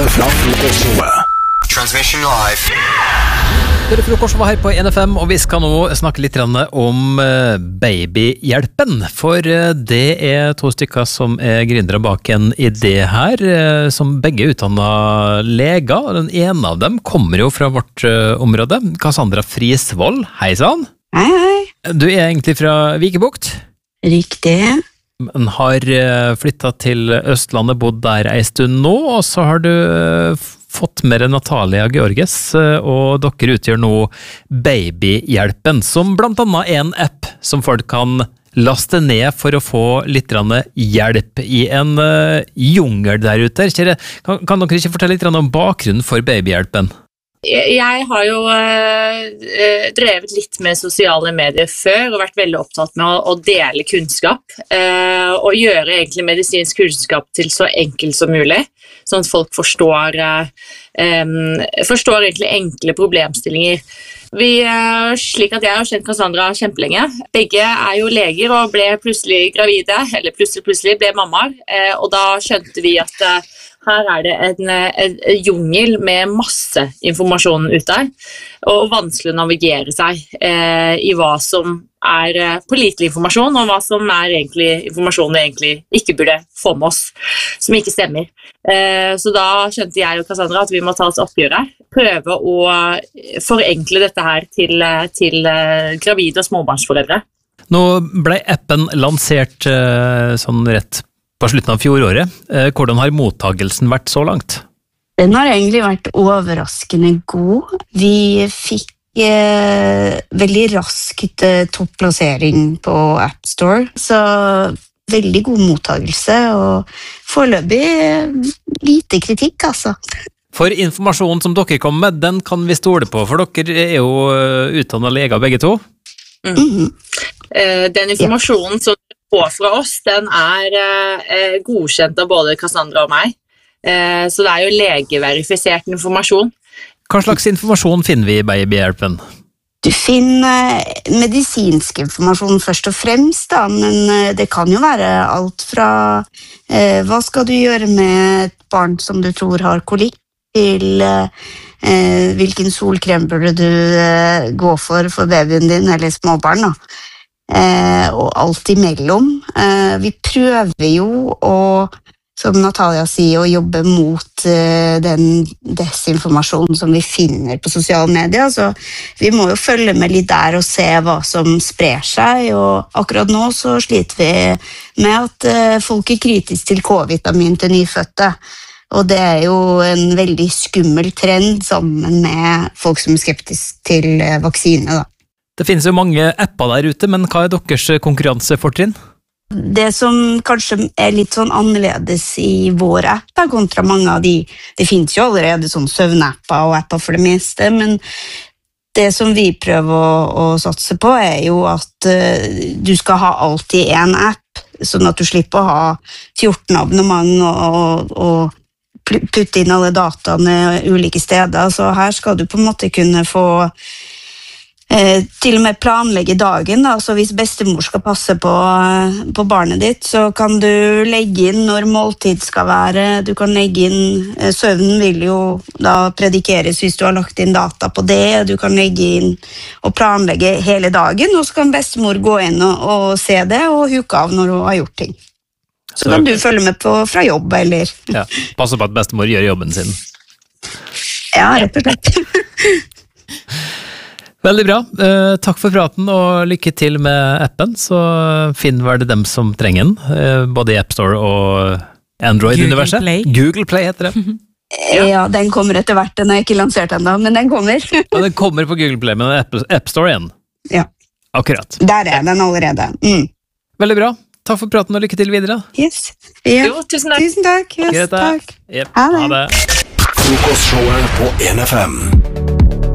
Direkte fra frokostshowet. Transmission live. Dere frokostshowet her på NFM, og vi skal nå snakke litt om babyhjelpen. For det er to stykker som er gründere bak en idé her, som begge er utdannet leger. Den ene av dem kommer jo fra vårt område, Cassandra Frisvold. Hei sann! Hei, hei. Du er egentlig fra Vikebukt. Riktig. Men har flyttet til Østlandet, bodd der en stund nå, og så har du fått med Natalia Georges, og dere utgjør nå Babyhjelpen, som blant annet er en app som folk kan laste ned for å få litt hjelp i en jungel der ute. Kan dere ikke fortelle litt om bakgrunnen for Babyhjelpen? Jeg har jo drevet litt med sosiale medier før og vært veldig opptatt med å dele kunnskap og gjøre egentlig medisinsk kunnskap til så enkelt som mulig, sånn at folk forstår egentlig enkle problemstillinger. Slik at jeg har kjent Cassandra kjempelenge. Begge er jo leger og ble plutselig gravide, eller plutselig ble mammaer, og da skjønte vi at her er det en jungel med masse informasjon ute der, og vanskelig å navigere seg i hva som er pålitelig informasjon, og hva som er egentlig informasjon vi egentlig ikke burde få med oss, som ikke stemmer. Så da skjønte jeg og Cassandra at vi må ta oss oppgjøret, prøve å forenkle dette her til gravide og småbarnsforeldre. Nå ble appen lansert sånn rett på slutten av fjoråret. Hvordan har mottagelsen vært så langt? Den har egentlig vært overraskende god. Vi fikk veldig raskt topplassering på App Store, så veldig god mottagelse, og foreløpig lite kritikk, altså. For informasjonen som dere kom med, den kan vi stole på, for dere er jo utdannet leger begge to. Den informasjonen som på fra oss, den er godkjent av både Cassandra og meg. Så det er jo legeverifisert informasjon. Hva slags informasjon finner vi i Babyhjelpen? Du finner medisinsk informasjon først og fremst, da, men det kan jo være alt fra hva skal du gjøre med et barn som du tror har kolikk, til hvilken solkrem burde du gå for babyen din eller småbarn, da. Og alt imellom. Vi prøver jo å, som Natalia sier, å jobbe mot den desinformasjonen som vi finner på sosiale medier, så vi må jo følge med litt der og se hva som sprer seg, og akkurat nå så sliter vi med at folk er kritisk til K-vitamin til nyfødte, og det er jo en veldig skummel trend sammen med folk som er skeptiske til vaksine, da. Det finnes jo mange apper der ute, men hva er deres konkurransefortrinn? Det som kanskje er litt sånn annerledes i vår app, da, kontra mange av det finnes jo allerede sånn søvnapper og apper for det meste, men det som vi prøver å satse på er jo at du skal ha alltid en app, sånn at du slipper å ha 14 abonnement og putte inn alle dataene ulike steder, så her skal du på en måte kunne få til og med planlegge dagen, da. Så hvis bestemor skal passe på barnet ditt, så kan du legge inn når måltid skal være, du kan legge inn, søvnen vil jo da predikeres hvis du har lagt inn data på det, du kan legge inn og planlegge hele dagen, og så kan bestemor gå inn og se det og huke av når hun har gjort ting. Så kan du følge med på fra jobb, eller... Ja, passe på at bestemor gjør jobben sin. Ja, rett og slett. Veldig bra. Takk for praten, og lykke til med appen, så finner vel det dem som trenger den, både i App Store og Android-universet. Google Play heter det. Ja, den kommer etter hvert, den er ikke lansert enda, men den kommer. Ja, den kommer på Google Play, men App Store igjen. Ja. Akkurat. Der er den allerede. Veldig bra. Takk for praten, og lykke til videre. Yes. Ja. Jo, tusen takk. Tusen takk. Yes, takk. Yep. Ha det. Ha det. Frokostshowet på NFM.